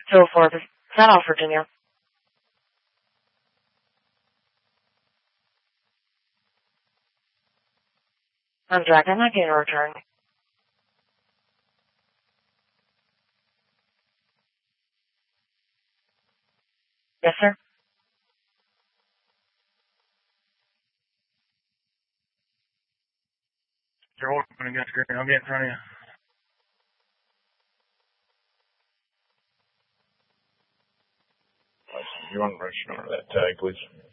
204, South off Virginia. I'm Jack. I'm not getting a return. Yes, sir. You're open against green. I'll get in front of you. You want to register that tag, please?